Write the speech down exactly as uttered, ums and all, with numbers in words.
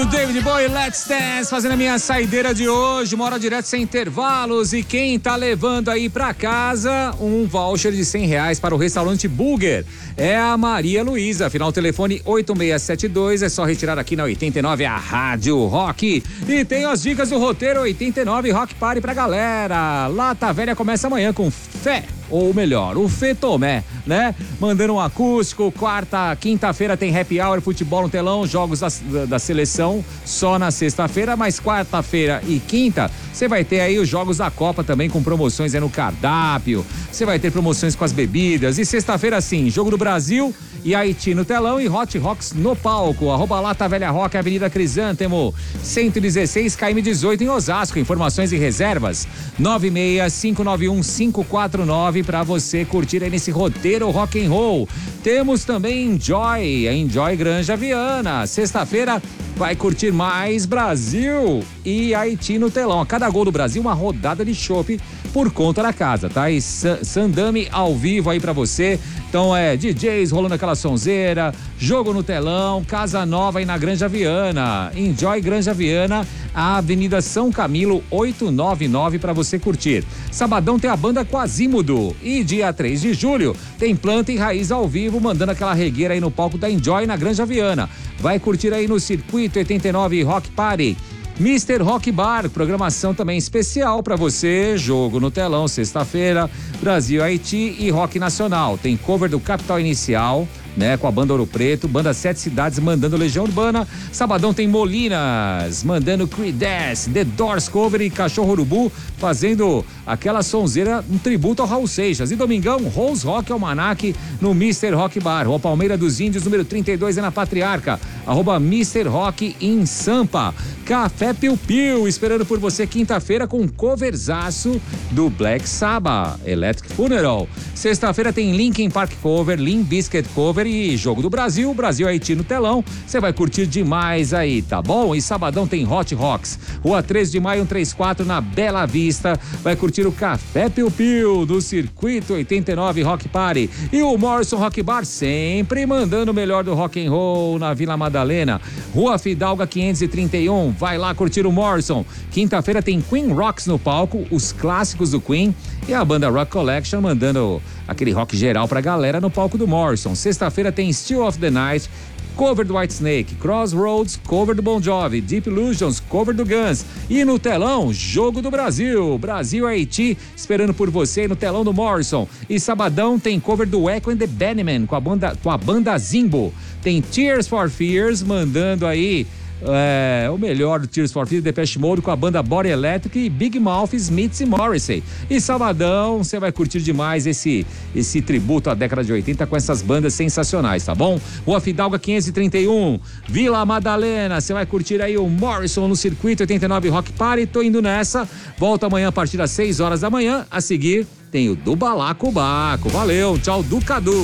David Bowie, Let's Dance, fazendo a minha saideira de hoje, uma hora direto sem intervalos. E quem tá levando aí pra casa um voucher de cem reais para o restaurante Burger é a Maria Luísa. Final telefone oito seis sete dois, é só retirar aqui na oitenta e nove, a Rádio Rock. E tem as dicas do roteiro oitenta e nove Rock Party pra galera. Lata Velha começa amanhã com fé. Ou melhor, o Fê Tomé, né? Mandando um acústico. Quarta, quinta-feira tem happy hour, futebol no telão, jogos da, da, da seleção só na sexta-feira, mas quarta-feira e quinta você vai ter aí os jogos da Copa também com promoções aí no cardápio. Você vai ter promoções com as bebidas. E sexta-feira sim, jogo do Brasil e Haiti no telão e Hot Rocks no palco. Arroba Lata Velha Rock, Avenida Crisântemo, cento e dezesseis, K M dezoito em Osasco. Informações e reservas nove seis cinco nove um cinco quatro nove para você curtir aí nesse roteiro rock and roll. Temos também Enjoy, a Enjoy Granja Viana. Sexta-feira vai curtir mais Brasil e Haiti no telão. A cada gol do Brasil, uma rodada de chopp por conta da casa, tá? E Sandame ao vivo aí pra você. Então é D Js rolando aquela sonzeira, jogo no telão, casa nova aí na Granja Viana. Enjoy Granja Viana, a Avenida São Camilo oitocentos e noventa e nove para você curtir. Sabadão tem a banda Quasímodo e dia três de julho tem Planta e Raiz ao vivo, mandando aquela regueira aí no palco da Enjoy na Granja Viana. Vai curtir aí no Circuito oitenta e nove Rock Party. mister Rock Bar, programação também especial para você, jogo no telão, sexta-feira, Brasil, Haiti e Rock Nacional. Tem cover do Capital Inicial, né, com a banda Ouro Preto, banda Sete Cidades mandando Legião Urbana. Sabadão tem Molinas mandando Creedence, The Doors cover e Cachorro Urubu fazendo aquela sonzeira, um tributo ao Raul Seixas. E domingão, Rose Rock Almanac no mister Rock Bar. Rua Palmeira dos Índios, número trinta e dois, é na Patriarca. Arroba mister Rock em Sampa. Café Piu Piu, esperando por você quinta-feira com coverzaço do Black Sabbath, Electric Funeral. Sexta-feira tem Linkin Park cover, Limp Bizkit cover e jogo do Brasil, Brasil Haiti no telão. Você vai curtir demais aí, tá bom? E sabadão tem Hot Rocks, Rua treze de maio, cento e trinta e quatro, na Bela Vista. Vai curtir o Café Piu Piu do Circuito oitenta e nove Rock Party. E o Morrison Rock Bar sempre mandando o melhor do rock and roll na Vila Madalena, Rua Fidalga quinhentos e trinta e um. Vai lá curtir o Morrison. Quinta-feira tem Queen Rocks no palco, os clássicos do Queen e a banda Rock Collection mandando aquele rock geral pra galera no palco do Morrison. Sexta-feira tem Still of the Night, cover do Whitesnake, Crossroads, cover do Bon Jovi, Deep Illusions, cover do Guns. E no telão, jogo do Brasil, Brasil Haiti, esperando por você no telão do Morrison. E sabadão tem cover do Echo and the Bunnymen com a banda, com a banda Zimbo. Tem Tears for Fears mandando aí É, o melhor do Tears for Fears, Depeche Mode com a banda Body Electric e Big Mouth, Smiths e Morrissey. E sabadão você vai curtir demais esse, esse tributo à década de oitenta com essas bandas sensacionais, tá bom? Rua Fidalga quinhentos e trinta e um, Vila Madalena, você vai curtir aí o Morrison no Circuito oitenta e nove Rock Party. Tô indo nessa, volta amanhã a partir das seis horas da manhã. A seguir tem o do Balacobaco. Valeu, tchau do Cadu.